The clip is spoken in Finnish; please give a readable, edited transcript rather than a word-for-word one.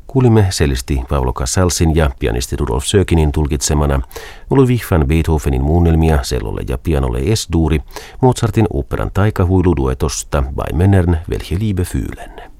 Kuulimme cellisti Paolo Casalsin ja pianisti Rudolf Sökinin tulkitsemana Ludwig van Beethovenin muunnelmia cellolle ja pianolle S-duuri Mozartin oopperan taikahuiluduetosta Bei Männern welche Liebe fühlen.